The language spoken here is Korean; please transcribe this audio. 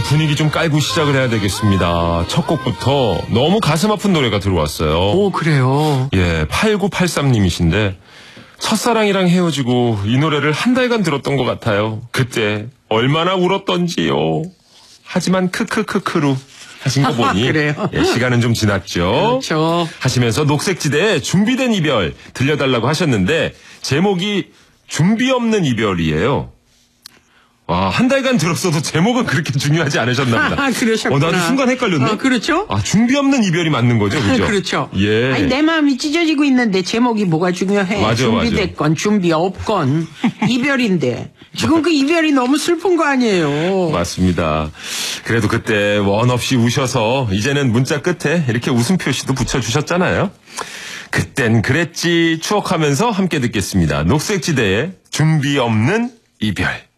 분위기 좀 깔고 시작을 해야 되겠습니다. 첫 곡부터 너무 가슴 아픈 노래가 들어왔어요. 오, 그래요? 예, 8983님이신데 첫사랑이랑 헤어지고 이 노래를 한 달간 들었던 것 같아요. 그때 얼마나 울었던지요. 하지만 크크크크루 하신 거 보니 그래요? 예, 시간은 좀 지났죠. 그렇죠. 하시면서 녹색지대에 준비된 이별 들려달라고 하셨는데 제목이 준비 없는 이별이에요. 와, 한 달간 들었어도 제목은 그렇게 중요하지 않으셨나 보다. 그러셨구나. 나도 순간 헷갈렸네. 그렇죠? 준비 없는 이별이 맞는 거죠, 그죠? 그렇죠. 예. 아니, 내 마음이 찢어지고 있는데 제목이 뭐가 중요해? 맞아, 준비됐건 준비 없건 이별인데. 지금 그 이별이 너무 슬픈 거 아니에요? 맞습니다. 그래도 그때 원 없이 우셔서 이제는 문자 끝에 이렇게 웃음 표시도 붙여주셨잖아요. 그땐 그랬지 추억하면서 함께 듣겠습니다. 녹색지대의 준비 없는 이별.